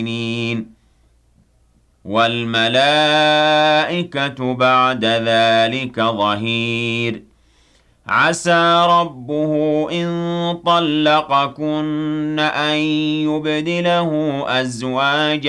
وَالْمَلَائِكَةُ بَعْدَ ذَلِكَ ظَهِيرٌ عَسَىٰ رَبُّهُ إِن طَلَّقَكُنَّ أَن يُبْدِلَهُ أَزْوَاجًا